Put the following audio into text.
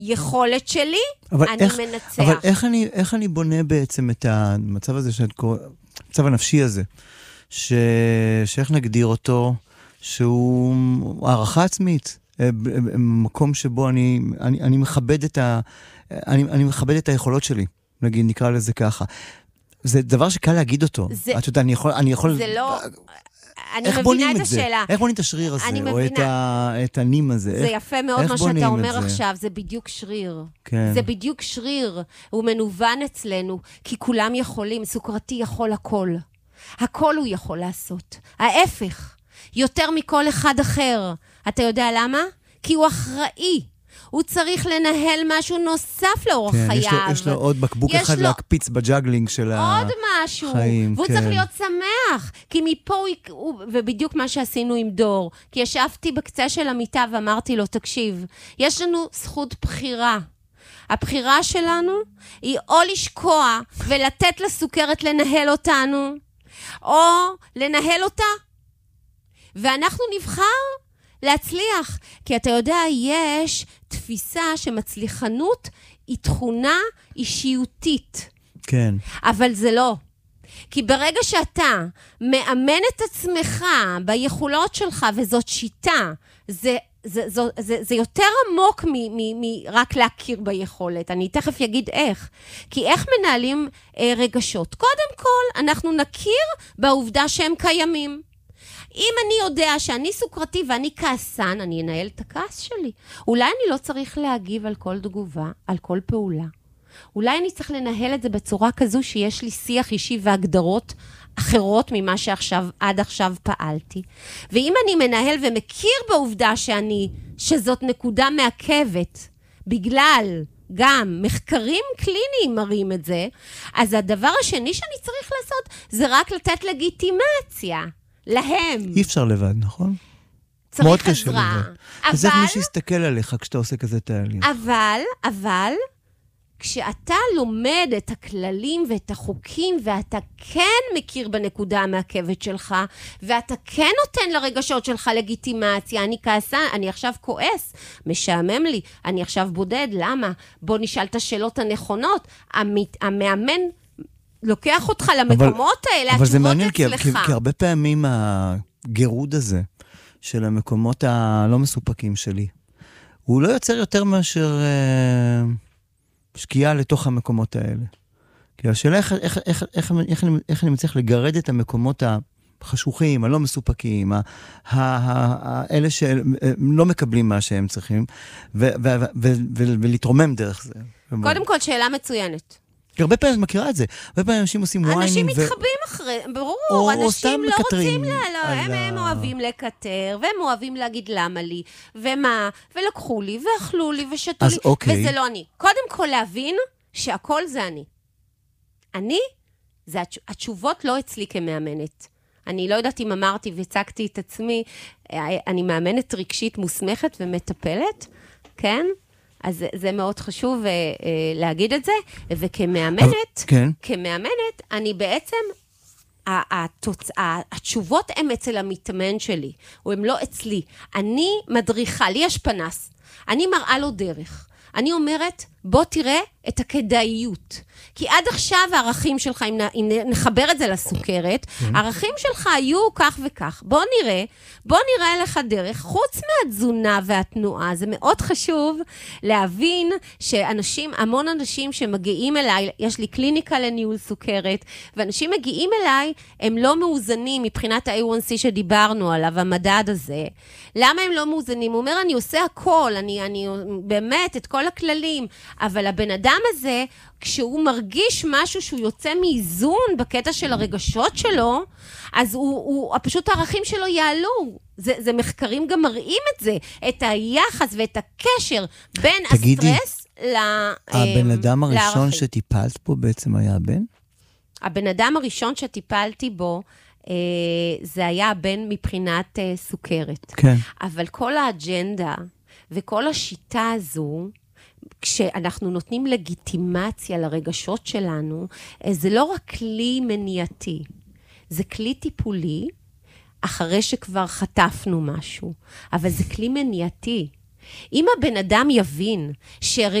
היכולת שלי, אני מנצח. אבל איך אני בונה בעצם את המצב הזה, המצב הנפשי הזה, שאיך נגדיר אותו, שהוא הערכה עצמית, מקום שבו אני מכבד את היכולות שלי, נגיד, נקרא לזה ככה. זה דבר שקל להגיד אותו. את יודעת, אני יכול... זה לא... אני איך מבינה את השאלה. איך בונים את השריר הזה, או את הנים הזה? זה יפה מאוד מה שאתה אומר עכשיו, זה בדיוק שריר. זה בדיוק שריר, הוא מנוון אצלנו, כי כולם יכולים, סוכרתי יכול הכל. הכל הוא יכול לעשות. ההפך, יותר מכל אחד אחר. אתה יודע למה? כי הוא אחראי. הוא צריך לנהל משהו נוסף לאורח חייו. יש לו עוד בקבוק אחד להקפיץ בג'אגלינג של החיים. עוד משהו. והוא צריך להיות שמח. כי מפה ובדיוק מה שעשינו עם דור. כי ישבתי בקצה של המיטה ואמרתי לו, תקשיב, יש לנו זכות בחירה. הבחירה שלנו היא או לשקוע ולתת לסוכרת לנהל אותנו, או לנהל אותה. ואנחנו נבחר להצליח, כי אתה יודע, יש תפיסה שמצליחנות היא תכונה אישיותית. כן. אבל זה לא. כי ברגע שאתה מאמן את עצמך ביכולות שלך, וזאת שיטה, זה יותר עמוק רק להכיר ביכולת. אני תכף אגיד איך. כי איך מנהלים רגשות? קודם כל, אנחנו נכיר בעובדה שהם קיימים. אם אני יודע שאני סוכרתי ואני כעסן, אני אנהל את הכעס שלי. אולי אני לא צריך להגיב על כל תגובה, על כל פעולה. אולי אני צריך לנהל את זה בצורה כזו שיש לי שיח אישי והגדרות אחרות ממה עד עכשיו פעלתי. ואם אני מנהל ומכיר בעובדה שזאת נקודה מעכבת, בגלל גם מחקרים קליניים מראים את זה, אז הדבר השני שאני צריך לעשות זה רק לתת לגיטימציה. להם. אי אפשר לבד, נכון? צריך עזרה. אז איך מישהו יסתכל עליך כשאתה עושה כזה תהליך? אבל, כשאתה לומד את הכללים ואת החוקים, ואתה כן מכיר בנקודה המעכבת שלך, ואתה כן נותן לרגשות שלך לגיטימציה, אני כעסה, אני עכשיו כועס, משעמם לי, אני עכשיו בודד, למה? בוא נשאל את השאלות הנכונות, המאמן לוקח אותך למקומות האלה, אבל זה מעניין, כי הרבה פעמים הגירוד הזה של המקומות הלא מסופקים שלי, הוא לא יוצר יותר מאשר שקיעה לתוך המקומות האלה. כי השאלה איך אני מצליח לגרד את המקומות החשוכים, הלא מסופקים, האלה שלא מקבלים מה שהם צריכים, ולהתרומם דרך זה. קודם כל, שאלה מצוינת. כי הרבה פעמים מכירה את זה. הרבה פעמים אנשים עושים ויינים. אנשים מתחבאים אחרי, ברור. אנשים לא רוצים הם אוהבים לקטר, והם אוהבים להגיד למה לי, ומה, ולקחו לי, ואכלו לי, ושתו לי, וזה לא אני. קודם כל להבין שהכל זה אני. התשובות לא אצלי כמאמנת. אני לא יודעת אם אמרתי והצגתי את עצמי, אני מאמנת רגשית מוסמכת ומטפלת, כן? אז זה מאוד חשוב להגיד את זה, וכמאמנת, אני בעצם, התשובות הן אצל המתאמן שלי, או הן לא אצלי. אני מדריכה, לי יש פנס, אני מראה לו דרך. אני אומרת, בוא תראה את הכדאיות. כי עד עכשיו הערכים שלך, אם נחבר את זה לסוכרת, הערכים שלך היו כך וכך. בוא נראה לך דרך, חוץ מהתזונה והתנועה. זה מאוד חשוב להבין שאנשים, המון אנשים שמגיעים אליי, יש לי קליניקה לניהול סוכרת, ואנשים מגיעים אליי, הם לא מאוזנים מבחינת ה-A1C שדיברנו עליו, המדד הזה. למה הם לא מאוזנים? הוא אומר, אני עושה הכל, אני באמת, את כל הכללים, אבל הבן אדם הזה, כשהוא מרגיש משהו שהוא יוצא מאיזון בקטע של הרגשות שלו, אז פשוט הערכים שלו יעלו. זה מחקרים גם מראים את זה, את היחס ואת הקשר בין הסטרס הבן אדם הראשון שטיפלת פה בעצם היה הבן? הבן אדם הראשון שטיפלתי בו, זה היה הבן מבחינת סוכרת. כן. אבל כל האג'נדה וכל השיטה הזו, כשאנחנו נותנים לגיטימציה לרגשות שלנו, זה לא רק כלי מניעתי, זה כלי טיפולי, אחרי שכבר חטפנו משהו, אבל זה כלי מניעתי. אם הבן אדם יבין